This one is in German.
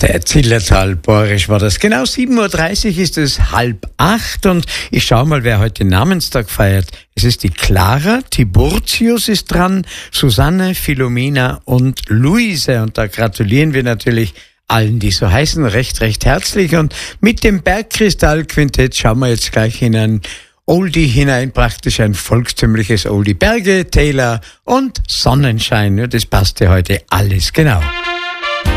Der Zillertal Borisch war das. Genau 7.30 Uhr ist es 7:30 und ich schaue mal, wer heute Namenstag feiert. Es ist die Clara, Tiburtius ist dran, Susanne, Philomena und Luise. Und da gratulieren wir natürlich allen, die so heißen, recht herzlich. Und mit dem Bergkristall-Quintett schauen wir jetzt gleich in ein Oldie hinein, praktisch ein volkstümliches Oldie. Berge, Täler und Sonnenschein. Ja, das passt ja heute alles genau.